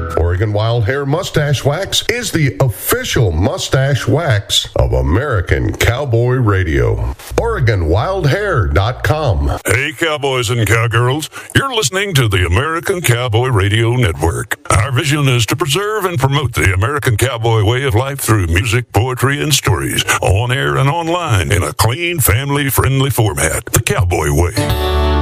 Oregon Wild Hair Mustache Wax is the official mustache wax of American Cowboy Radio. OregonWildHair.com. Hey, cowboys and cowgirls. You're listening to the American Cowboy Radio Network. Our vision is to preserve and promote the American cowboy way of life through music, poetry, and stories, on air and online, in a clean, family-friendly format, the Cowboy Way.